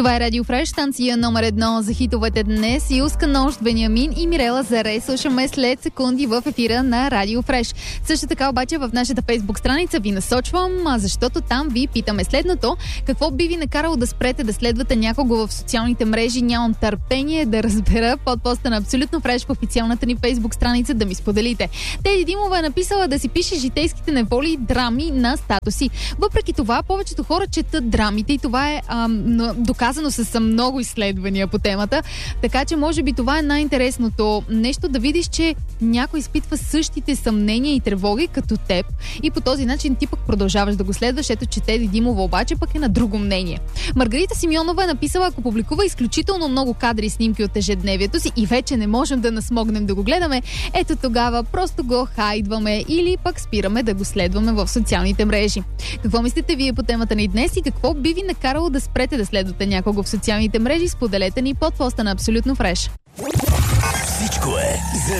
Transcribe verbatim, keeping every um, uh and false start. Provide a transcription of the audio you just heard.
Това е Радио Фреш, станция номер едно за хитовете днес. Юска Нощ, Бениамин и Мирела Заре слушаме след секунди в ефира на Радио Фреш. Също така обаче в нашата фейсбук страница ви насочвам, защото там ви питаме следното. Какво би ви накарало да спрете да следвате някого в социалните мрежи? Нямам търпение да разбера. Под поста на Абсолютно Фреш в официалната ни фейсбук страница да ми споделите. Теди Димова е написала да си пише житейските неволи и драми на статуси. Въпреки това, повечето хора четат драмите и това е ам, доказано с много изследвания по темата. Така че може би това е най-интересното нещо, да видиш, че някой изпитва същите съмнения и тревоги като теб и по този начин ти пък продължаваш да го следваш. Ето, че Теди Димова обаче пък е на друго мнение. Маргарита Симеонова е написала, ако публикува изключително много кадри и снимки от ежедневието си и вече не можем да насмогнем да го гледаме, ето тогава просто го хайдваме или пък спираме да го следваме в социалните мрежи. Какво мислите вие по темата ни днес и какво би ви накарало да спрете да следвате някого в социалните мрежи? Споделете ни под поста на Абсолютно Фреш. Всичко е за